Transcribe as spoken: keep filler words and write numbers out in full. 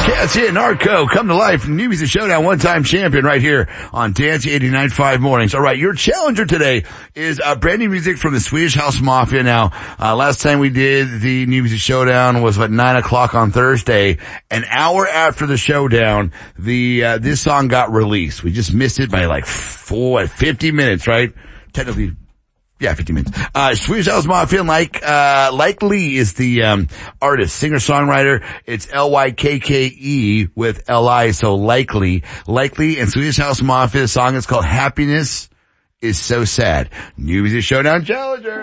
Cassie and Narco come to life. New Music Showdown, one-time champion right here on Dance eighty-nine point five mornings. All right, your challenger today is uh, brand new music from the Swedish House Mafia. Now, uh, last time we did the New Music Showdown was at nine o'clock on Thursday. An hour after the showdown, the uh, this song got released. We just missed it by like four, fifty minutes, right? Technically. Yeah, fifty minutes. Uh, Swedish House Mafia, like, uh, like Lee is the, um, artist, singer-songwriter. It's L Y K K E with L I, so Likely. Likely and Swedish House Mafia. The song is called Happiness is So Sad. New Music Showdown Challenger.